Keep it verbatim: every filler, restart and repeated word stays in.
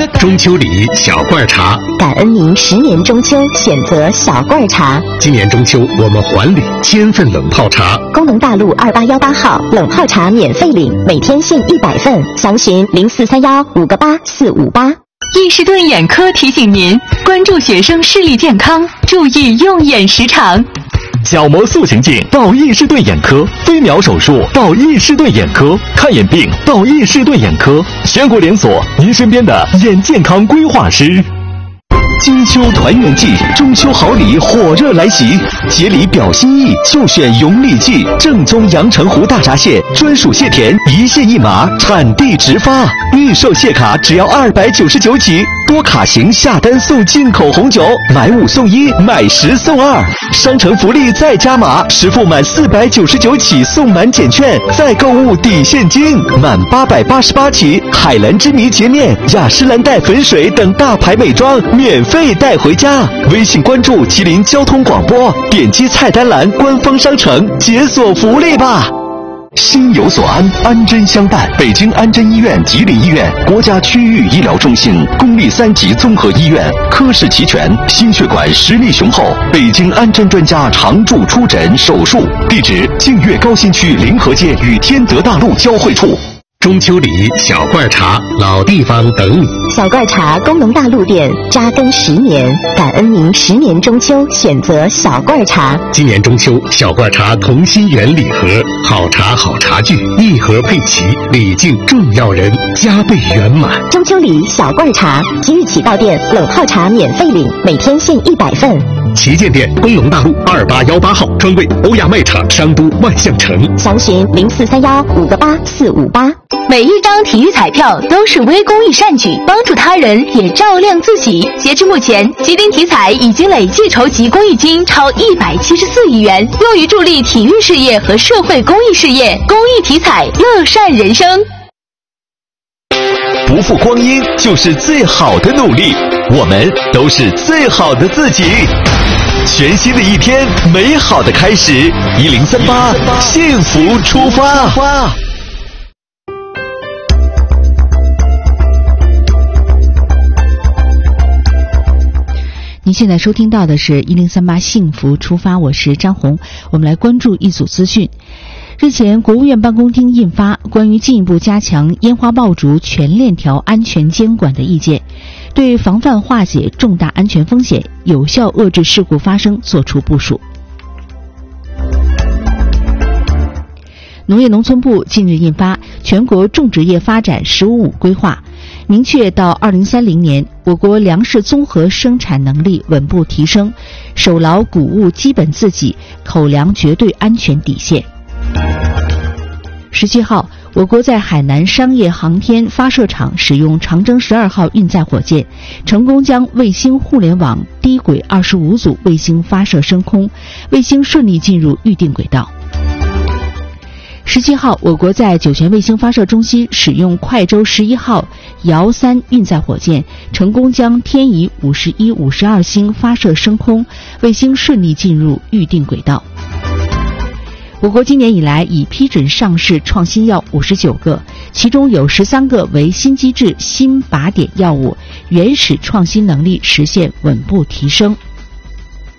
中秋礼小罐茶， 感恩您十年中秋选择小罐茶。 今年中秋我们还礼千份冷泡茶。 工农大路二八幺八号冷泡茶免费领，每天限一百份，详询零四三幺五个八四五八。 易士顿眼科提醒您关注学生视力健康，注意用眼时长。 角膜塑形镜到易士顿眼科，飞秒手术到易士顿眼科，看眼病到易士顿眼科，全国连锁，您身边的眼健康规划师。金秋团圆季，中秋好礼火热来袭，节礼表心意就选永礼记正宗阳澄湖大闸蟹，专属蟹田，一蟹一码，产地直发，预售蟹卡只要二百九十九起，多卡型下单送进口红酒，买五送一，买十送二，商城福利再加码，实付满四百九十九起送满减券，再购物抵现金，满八百八十八起，海蓝之谜洁面、雅诗兰黛粉水等大牌美妆免费带回家。微信关注吉林交通广播，点击菜单栏官方商城解锁福利吧。心有所安，安贞相伴。北京安贞医院、吉林医院国家区域医疗中心，公立三级综合医院，科室齐全，心血管实力雄厚。北京安贞专家常驻出诊手术，地址：净月高新区临河街与天德大路交汇处。 中秋礼小罐茶，老地方等你。 小罐茶工农大路店扎根十年，感恩您十年中秋选择小罐茶。 今年中秋，小罐茶同心圆礼盒，好茶好茶具，一盒配齐，礼敬重要人，加倍圆满。 中秋礼小罐茶，即日起到店冷泡茶免费领，每天限一百份。 旗舰店工农大路二八幺八号，专柜欧亚卖场商都万象城， 详询零四三幺五个八四五八。 每一张体育彩票都是微公益善举，帮助他人也照亮自己。截至目前，吉林体彩已经累计筹集公益金超一百七十四亿元，用于助力体育事业和社会公益事业。公益体彩，乐善人生。 不负光阴就是最好的努力，我们都是最好的自己。全新的一天，美好的开始。一零三八，幸福出发。 您现在收听到的是一零三八幸福出发，我是张红。我们来关注一组资讯。日前，国务院办公厅印发关于进一步加强烟花爆竹全链条安全监管的意见，对防范化解重大安全风险、有效遏制事故发生作出部署。农业农村部近日印发全国种植业发展“十五五”规划，明确到二零三零年，我国粮食综合生产能力稳步提升，守牢谷物基本自给、口粮绝对安全底线。十七号，我国在海南商业航天发射场使用长征十二号运载火箭，成功将卫星互联网低轨二十五组卫星发射升空，卫星顺利进入预定轨道。十七号，我国在酒泉卫星发射中心使用快舟十一号遥三运载火箭，成功将天仪五十一、五十二星发射升空，卫星顺利进入预定轨道。我国今年以来已批准上市创新药五十九个，其中有十三个为新机制新靶点药物，原始创新能力实现稳步提升。